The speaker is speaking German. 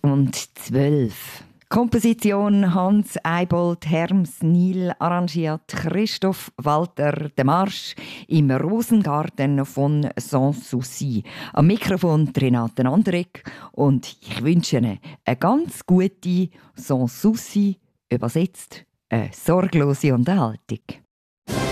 2012. Komposition Hans Eibold, Herms Nil, arrangiert Christoph Walter, der Marsch im Rosengarten von Sans Souci. Am Mikrofon Renate Andrik und ich wünsche Ihnen eine ganz gute Sans Souci, übersetzt eine sorglose Unterhaltung.